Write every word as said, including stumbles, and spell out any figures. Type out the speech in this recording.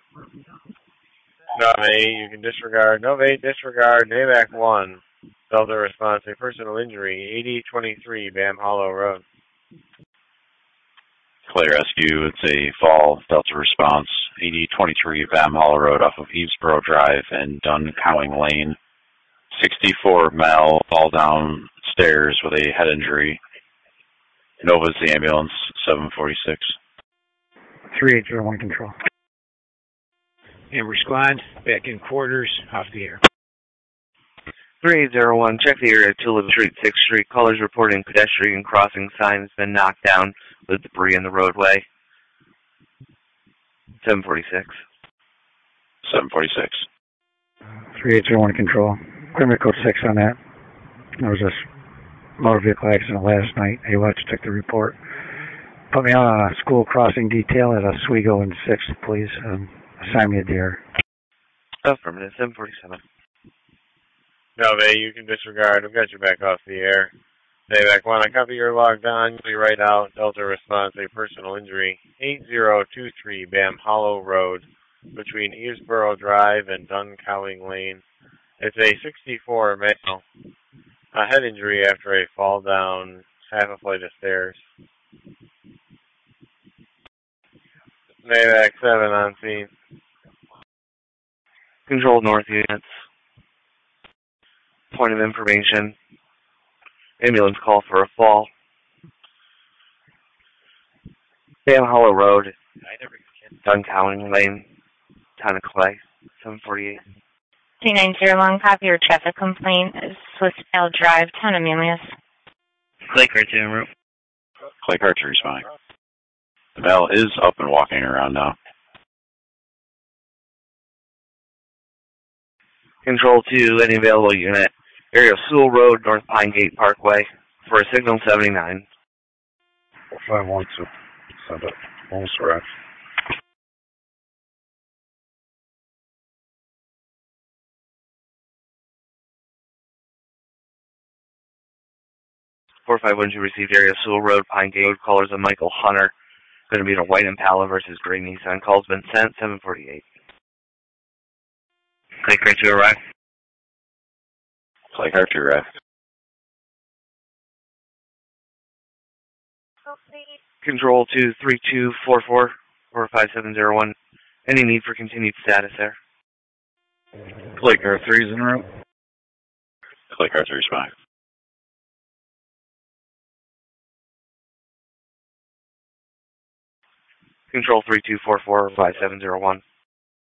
Nov eight, you can disregard. Nov eight, disregard. NAVAC one. Delta response, a personal injury, eighty twenty-three Bam Hollow Road. Clay Rescue, it's a fall Delta response, eighty twenty-three Bam Hollow Road off of Evesboro Drive and Dunn Cowing Lane. sixty-four male fall down stairs with a head injury. Nova's the ambulance, seven forty-six. three eight zero one control. Amber Squad, back in quarters, off the air. three eight zero one, check the area, Tulip Street, sixth Street. Callers reporting pedestrian crossing sign has been knocked down with debris in the roadway. seven forty-six. seven forty-six. three eight zero one control. Criminal code six on that. There was a motor vehicle accident last night. AWATS took the report. Put me out on a school crossing detail at Oswego and sixth, please. Um, assign me a deer. Affirmative, seven forty-seven. Nov eight, you can disregard. We've got you back off the air. NAVAC one, I copy you're logged on. You'll be right out. Delta response, a personal injury, eight zero two three Bam Hollow Road between Evesboro Drive and Dunn Cowing Lane. It's a sixty-four male. A head injury after a fall down half a flight of stairs. NAVAC seven on scene. Control North units. Point of information. Ambulance call for a fall. Bam Hollow Road. Dunn Cowing Lane. Town of Clay. seven forty-eight. two nine zero one, copy your traffic complaint. Swisspedal Drive, Town of Manlius. Clay Carter en route. Clay Carter is fine. The male is up and walking around now. Control to any available unit. Area of Sewell Road, North Pine Gate Parkway, for a signal seventy-nine. five one two. Send it. Almost arrived. four five one two received area of Sewell Road, Pine Gate. Callers of Michael Hunter. Going to be in a white Impala versus gray Nissan. Call's been sent, seven forty-eight. Clay Carter arrived. Clay Carter arrived. Control to three two four four four five seven zero one. Any need for continued status there? Clay Carter three is en route. Clay Carter is fine. Control three two four four five seven zero one.